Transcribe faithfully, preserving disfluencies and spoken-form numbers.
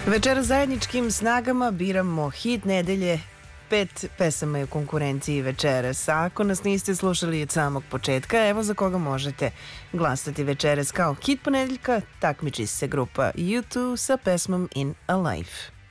Večera zajedničkim snagama biramo hit nedelje. Pet pesama je u konkurenciji večeras. A ako nas niste slušali od samog početka, evo za koga možete glasati večeras kao hit ponedeljka. Takmiči se grupa U dva sa pesmom In a Life.